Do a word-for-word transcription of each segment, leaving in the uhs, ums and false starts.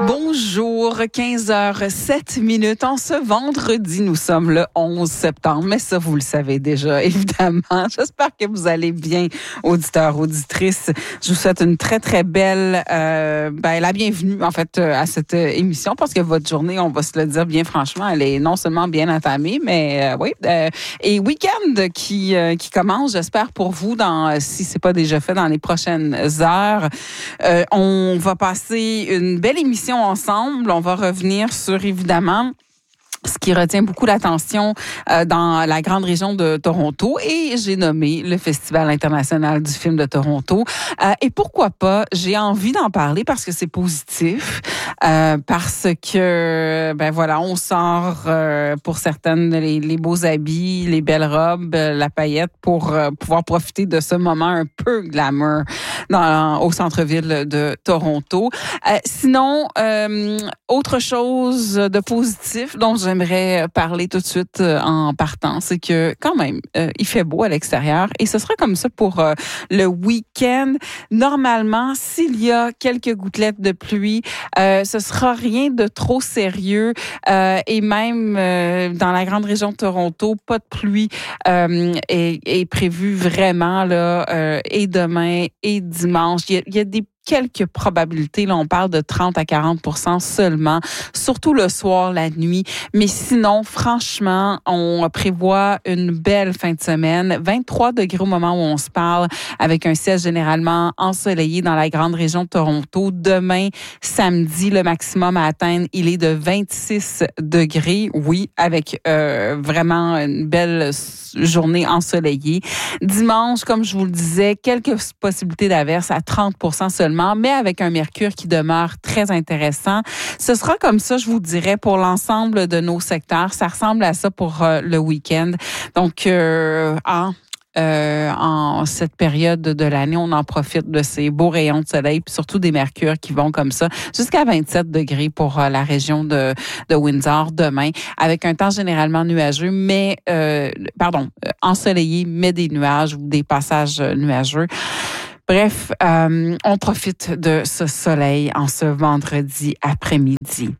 Bonjour, quinze heures sept minutes. En ce vendredi, nous sommes le onze septembre, mais ça, vous le savez déjà, évidemment. J'espère que vous allez bien, auditeurs, auditrices. Je vous souhaite une très, très belle, euh, ben, la bienvenue, en fait, à cette émission, parce que votre journée, on va se le dire bien franchement, elle est non seulement bien entamée, mais euh, oui, euh, et week-end qui, euh, qui commence, j'espère pour vous, dans, si c'est pas déjà fait, dans les prochaines heures. Euh, on va passer une belle émission ensemble. On va revenir sur, évidemment, ce qui retient beaucoup l'attention euh, dans la grande région de Toronto, et j'ai nommé le Festival international du film de Toronto. Euh, et pourquoi pas, j'ai envie d'en parler parce que c'est positif, euh, parce que, ben voilà, on sort euh, pour certaines les, les beaux habits, les belles robes, la paillette pour euh, pouvoir profiter de ce moment un peu glamour dans, au centre-ville de Toronto. Euh, sinon, euh, autre chose de positif dont je J'aimerais parler tout de suite en partant, c'est que quand même, euh, il fait beau à l'extérieur et ce sera comme ça pour euh, le week-end. Normalement, s'il y a quelques gouttelettes de pluie, euh, ce sera rien de trop sérieux euh, et même euh, dans la grande région de Toronto, pas de pluie euh, est, est prévue vraiment là euh, et demain et dimanche. Il y a, il y a des quelques probabilités. Là, on parle de trente à quarante pour cent seulement, surtout le soir, la nuit. Mais sinon, franchement, on prévoit une belle fin de semaine. vingt-trois degrés au moment où on se parle, avec un ciel généralement ensoleillé dans la grande région de Toronto. Demain, samedi, le maximum à atteindre, il est de vingt-six degrés. Oui, avec euh, vraiment une belle journée ensoleillée. Dimanche, comme je vous le disais, quelques possibilités d'averses à trente pour cent seulement, mais avec un mercure qui demeure très intéressant. Ce sera comme ça, je vous dirais, pour l'ensemble de nos secteurs. Ça ressemble à ça pour euh, le week-end. Donc, euh, en, euh, en cette période de l'année, on en profite de ces beaux rayons de soleil, puis surtout des mercures qui vont comme ça jusqu'à vingt-sept degrés pour euh, la région de, de Windsor demain, avec un temps généralement nuageux, mais, euh, pardon, ensoleillé, mais des nuages ou des passages nuageux. Bref, euh, on profite de ce soleil en ce vendredi après-midi.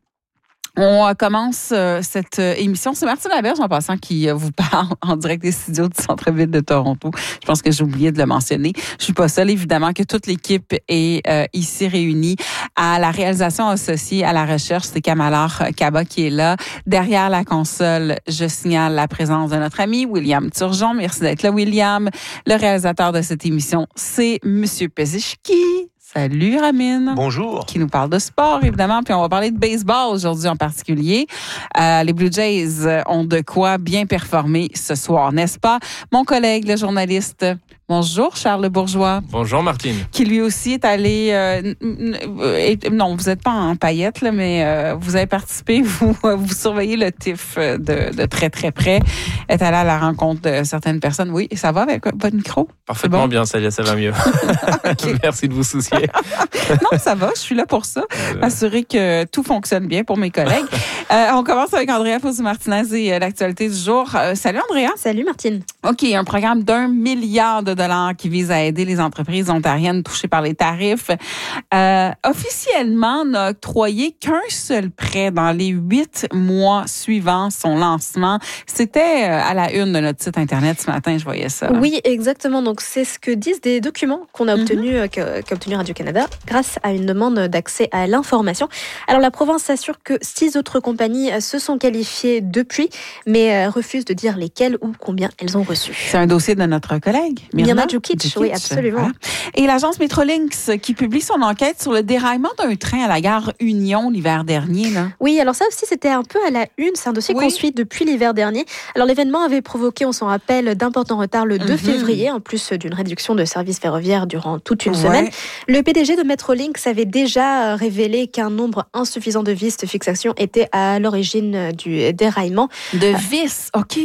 On commence euh, cette émission. C'est Martine Laberge, en passant, qui euh, vous parle en direct des studios du centre-ville de Toronto. Je pense que j'ai oublié de le mentionner. Je suis pas seule, évidemment, que toute l'équipe est euh, ici réunie. À la réalisation associée à la recherche, c'est Kamalar Kaba qui est là. Derrière la console, je signale la présence de notre ami William Turgeon. Merci d'être là, William. Le réalisateur de cette émission, c'est Monsieur Pezichki. Salut Ramine. Bonjour. Qui nous parle de sport, évidemment, puis on va parler de baseball aujourd'hui en particulier. Euh, les Blue Jays ont de quoi bien performer ce soir, n'est-ce pas? Mon collègue, le journaliste, bonjour Charles Bourgeois. Bonjour Martine. Qui lui aussi est allé... Euh, euh, non, vous n'êtes pas en paillettes, là, mais euh, vous avez participé, vous, vous surveillez le T I F de, de très très près, est allé à la rencontre de certaines personnes. Oui, ça va avec votre micro? Parfaitement bon? Bien, ça, ça va mieux. Okay. Merci de vous soucier. Non, ça va, je suis là pour ça. Euh... Assurer que tout fonctionne bien pour mes collègues. euh, on commence avec Andrea Fauzi-Martinez et euh, l'actualité du jour. Euh, salut Andrea. Salut Martine. OK, un programme d'un milliard de dollars qui vise à aider les entreprises ontariennes touchées par les tarifs. Euh, officiellement, n'a octroyé qu'un seul prêt dans les huit mois suivant son lancement. C'était à la une de notre site Internet ce matin, je voyais ça. Oui, exactement. Donc, c'est ce que disent des documents qu'on a obtenus, mm-hmm. qu'a, qu'a obtenu Radio-Canada grâce à une demande d'accès à l'information. Alors, la province assure que six autres compagnies se sont qualifiées depuis, mais refusent de dire lesquelles ou combien elles ont reçu. C'est un dossier de notre collègue, Mirna Djukic. Oui, absolument. Voilà. Et l'agence Metrolinx qui publie son enquête sur le déraillement d'un train à la gare Union l'hiver dernier. Là. Oui, alors ça aussi, c'était un peu à la une. C'est un dossier oui. qu'on suit depuis l'hiver dernier. Alors, l'événement avait provoqué, on s'en rappelle, d'importants retards le deux mm-hmm. février, en plus d'une réduction de services ferroviaires durant toute une ouais. semaine. Le P D G de Metrolinx avait déjà révélé qu'un nombre insuffisant de vis de fixation était à l'origine du déraillement. De vis, OK. Oui.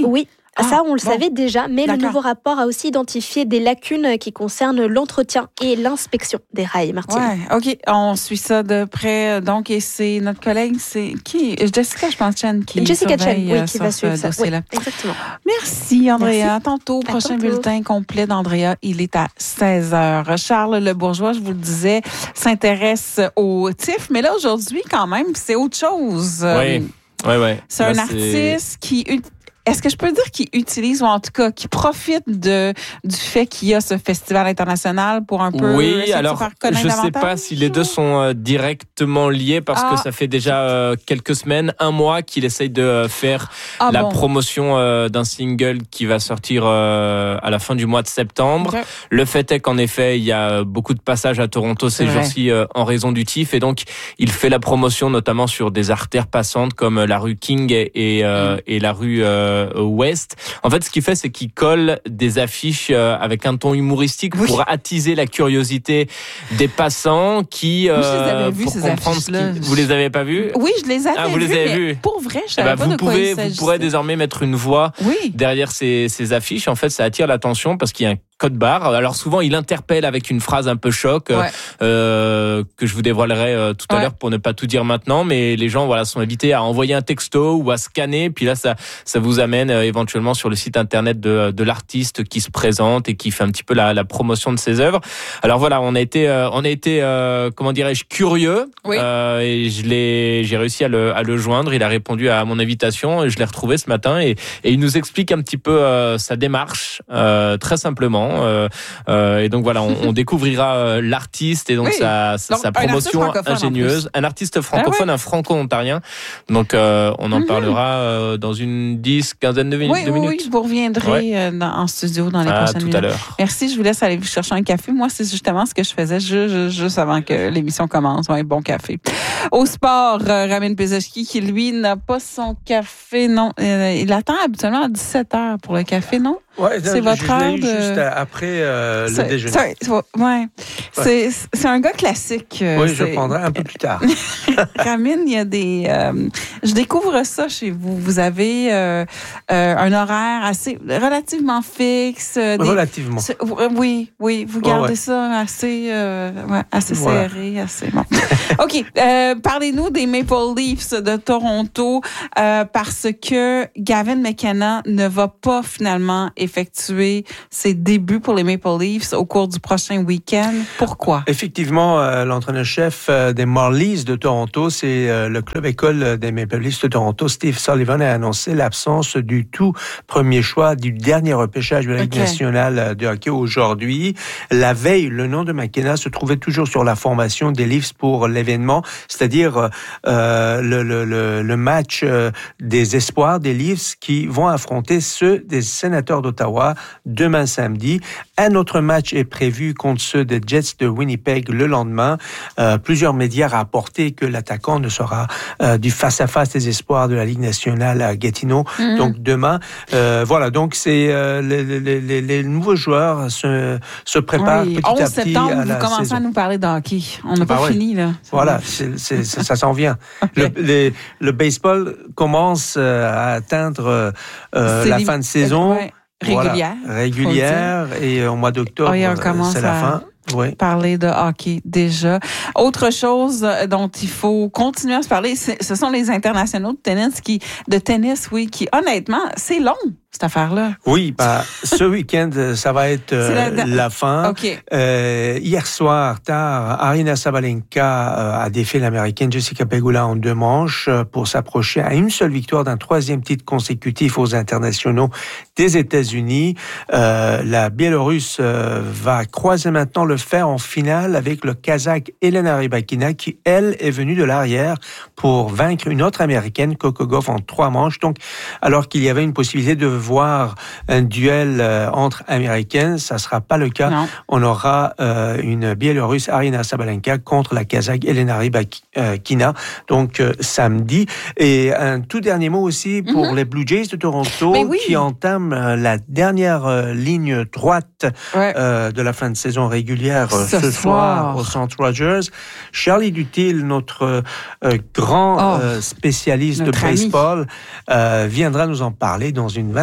Ah, ça, on le bon. savait déjà, mais D'accord. le nouveau rapport a aussi identifié des lacunes qui concernent l'entretien et l'inspection des rails, Martine. Ouais, OK. On suit ça de près. Donc, et c'est notre collègue, c'est qui? Jessica, je pense, Chen, qui Jessica Chen, surveille, oui, euh, qui sur va ce suivre ça. Oui, dossier-là. exactement. Merci, Andrea. Merci. Tantôt, À prochain tantôt. bulletin complet d'Andrea, il est à seize heures. Charles Le Bourgeois, je vous le disais, s'intéresse au T I F, mais là, aujourd'hui, quand même, c'est autre chose. Oui, oui, oui. C'est un artiste qui... Est-ce que je peux dire qu'il utilise, ou en tout cas, qu'il profite de, du fait qu'il y a ce festival international pour un peu... Oui, alors, je ne sais davantage? pas si les deux sont euh, directement liés, parce ah. que ça fait déjà euh, quelques semaines, un mois qu'il essaye de euh, faire ah, la bon. promotion euh, d'un single qui va sortir euh, à la fin du mois de septembre. Okay. Le fait est qu'en effet, il y a beaucoup de passages à Toronto ces jours-ci euh, en raison du T I F, et donc il fait la promotion notamment sur des artères passantes comme la rue King et, et, euh, mm. et la rue... Euh, Ouest. En fait, ce qu'il fait, c'est qu'il colle des affiches avec un ton humoristique oui. pour attiser la curiosité des passants qui... Euh, Moi, je les avais vues, ces affiches-là. Qui... Vous les avez pas vues? Oui, je les avais ah, vous vues, les avez vues. Pour vrai, je savais eh ben, pas vous de pouvez, quoi il Vous s'agissait. pourrez désormais mettre une voix oui. derrière ces, ces affiches. En fait, ça attire l'attention parce qu'il y a un code barre. Alors souvent, il interpelle avec une phrase un peu choc ouais. euh, que je vous dévoilerai euh, tout à ouais. l'heure pour ne pas tout dire maintenant. Mais les gens voilà sont invités à envoyer un texto ou à scanner. Puis là, ça ça vous amène euh, éventuellement sur le site internet de de l'artiste qui se présente et qui fait un petit peu la, la promotion de ses œuvres. Alors voilà, on a été euh, on a été euh, comment dirais-je curieux oui. euh, et je l'ai j'ai réussi à le à le joindre. Il a répondu à mon invitation et je l'ai retrouvé ce matin et et il nous explique un petit peu euh, sa démarche euh, très simplement. Euh, euh, et donc voilà, on, on découvrira euh, l'artiste et donc oui. sa, sa, donc, sa promotion un ingénieuse. Un artiste francophone, ah ouais. un franco-ontarien. Donc euh, on en mm-hmm. parlera euh, dans une dix, quinzaine de, mi- oui, de minutes. Oui, vous reviendrez ouais. euh, dans, en studio dans les ah, prochaines tout minutes. À l'heure. Merci, je vous laisse aller vous chercher un café. Moi, c'est justement ce que je faisais juste, juste avant que l'émission commence. Ouais, bon café. Au sport, euh, Ramin Pezeski qui, lui, n'a pas son café. Non, euh, il attend habituellement à dix-sept heures pour le café, non? Ouais, c'est non, votre je heure l'ai eu de... juste après euh, le déjeuner. C'est, c'est, ouais. ouais. C'est, c'est un gars classique. Oui, c'est... je le prendrai un peu plus tard. Ramin, il y a des... Euh, je découvre ça chez vous. Vous avez euh, euh, un horaire assez relativement fixe. Des, relativement. C'est, oui, oui. Vous gardez oh, ouais. ça assez, euh, ouais, assez voilà. serré. Assez, bon. OK. Euh, parlez-nous des Maple Leafs de Toronto euh, parce que Gavin McKenna ne va pas finalement effectuer ses débuts pour les Maple Leafs au cours du prochain week-end. Pourquoi? Effectivement, euh, l'entraîneur-chef euh, des Marlies de Toronto, c'est euh, le club école des Maple Leafs de Toronto, Steve Sullivan, a annoncé l'absence du tout premier choix du dernier repêchage de la Ligue okay. nationale de hockey aujourd'hui. La veille, le nom de McKenna se trouvait toujours sur la formation des Leafs pour l'événement, c'est-à-dire euh, le, le, le, le match euh, des espoirs des Leafs qui vont affronter ceux des Sénateurs d'Ottawa demain samedi. Un autre match est prévu contre ceux des Jets de Winnipeg le lendemain. Euh, plusieurs médias rapportaient que l'attaquant ne sera euh, du face-à-face des espoirs de la Ligue nationale à Gatineau. Mm-hmm. Donc demain, euh, voilà. Donc c'est euh, les, les, les, les nouveaux joueurs se, se préparent oui. petit à petit septembre, à la vous commencez saison. à nous parler de hockey. On n'a bah pas ouais. fini là. Voilà, c'est, c'est, c'est, ça s'en vient. Okay. Le, les, le baseball commence à atteindre euh, la fin de saison. Ouais. Régulière. Voilà, régulière. Et au mois d'octobre, oh, c'est la fin. Oui. Parler de hockey déjà. Autre chose dont il faut continuer à se parler, ce sont les internationaux de tennis qui, de tennis, oui, qui honnêtement, c'est long. Cette affaire-là. Oui, bah, ce week-end, ça va être euh, la, la fin. Okay. Euh, hier soir, tard, Aryna Sabalenka euh, a défait l'Américaine Jessica Pegula en deux manches pour s'approcher à une seule victoire d'un troisième titre consécutif aux internationaux des États-Unis. Euh, la Biélorusse euh, va croiser maintenant le fer en finale avec le Kazakh Elena Rybakina qui, elle, est venue de l'arrière pour vaincre une autre Américaine, Coco Gauff, en trois manches. Donc, alors qu'il y avait une possibilité de voir un duel euh, entre Américaines, ça ne sera pas le cas. Non. On aura euh, une Biélorusse, Aryna Sabalenka, contre la Kazakh Elena Rybakina, donc euh, samedi. Et un tout dernier mot aussi pour mm-hmm. les Blue Jays de Toronto, oui. qui entament euh, la dernière euh, ligne droite ouais. euh, de la fin de saison régulière euh, ce, ce soir au Centre Rogers. Charlie Dutil, notre euh, grand oh, euh, spécialiste de baseball, euh, viendra nous en parler dans une vingtaine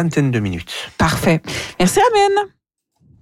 vingtaine de minutes. Parfait. Merci, Amine.